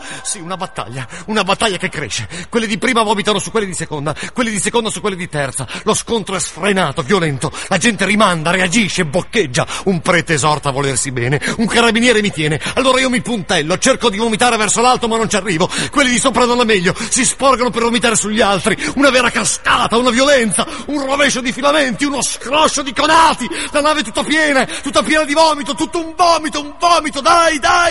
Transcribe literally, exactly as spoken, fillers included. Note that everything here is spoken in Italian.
Sì, una battaglia, una battaglia che cresce. Quelli di prima vomitano su quelli di seconda, quelli di seconda su quelli di terza. Lo scontro è sfrenato, violento. La gente rimanda, reagisce, boccheggia. Un prete esorta a volersi bene, un carabiniere mi tiene. Allora io mi puntello, cerco di vomitare verso l'alto ma non ci arrivo. Quelli di sopra non è meglio, si sporcano per vomitare sugli altri. Una vera cascata, una violenza, un rovescio di filamenti, uno scroscio di conati. La nave tutta piena, tutta piena di vomito, tutto un vomito, un vomito, dai, dai!